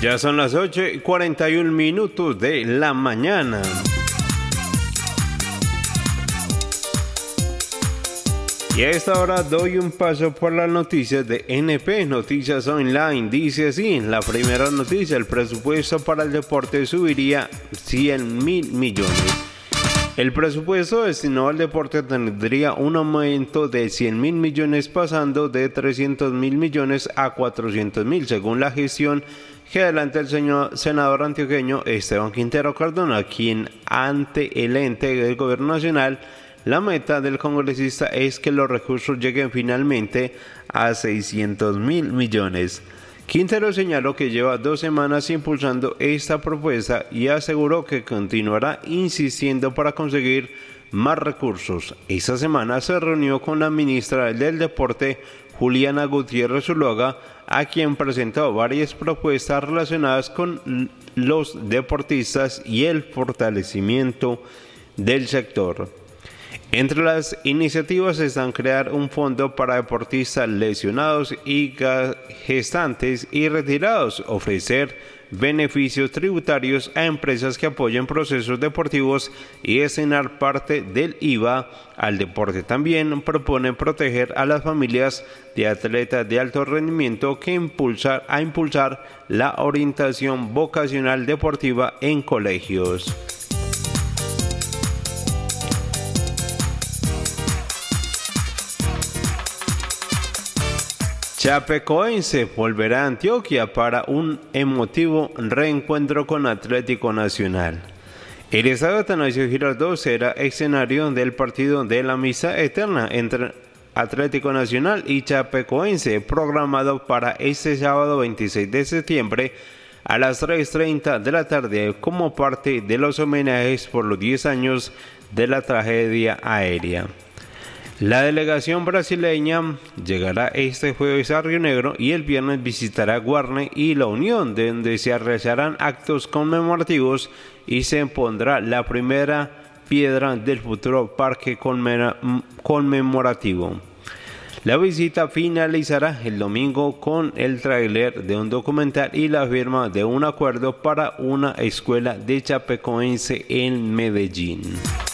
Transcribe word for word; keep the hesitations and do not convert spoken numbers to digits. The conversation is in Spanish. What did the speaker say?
Ya son las ocho y cuarenta y un minutos de la mañana. Y a esta hora doy un paso por las noticias de N P, Noticias Online. Dice así, la primera noticia: el presupuesto para el deporte subiría cien mil millones. El presupuesto destinado al deporte tendría un aumento de cien mil millones, pasando de trescientos mil millones a cuatrocientos mil, según la gestión que adelanta el señor senador antioqueño Esteban Quintero Cardona, quien ante el ente del gobierno nacional. La meta del congresista es que los recursos lleguen finalmente a seiscientos mil millones. Quintero señaló que lleva dos semanas impulsando esta propuesta y aseguró que continuará insistiendo para conseguir más recursos. Esta semana se reunió con la ministra del Deporte, Juliana Gutiérrez Zuluaga, a quien presentó varias propuestas relacionadas con los deportistas y el fortalecimiento del sector. Entre las iniciativas están crear un fondo para deportistas lesionados y gestantes y retirados, ofrecer beneficios tributarios a empresas que apoyen procesos deportivos y destinar parte del I V A al deporte. También proponen proteger a las familias de atletas de alto rendimiento que impulsar a impulsar la orientación vocacional deportiva en colegios. Chapecoense volverá a Antioquia para un emotivo reencuentro con Atlético Nacional. El estadio Atanasio Girardot será escenario del partido de la misa eterna entre Atlético Nacional y Chapecoense, programado para este sábado veintiséis de septiembre a las tres y treinta de la tarde, como parte de los homenajes por los diez años de la tragedia aérea. La delegación brasileña llegará este jueves a Río Negro y el viernes visitará Guarne y La Unión, donde se realizarán actos conmemorativos y se pondrá la primera piedra del futuro parque conmemorativo. La visita finalizará el domingo con el tráiler de un documental y la firma de un acuerdo para una escuela de Chapecoense en Medellín.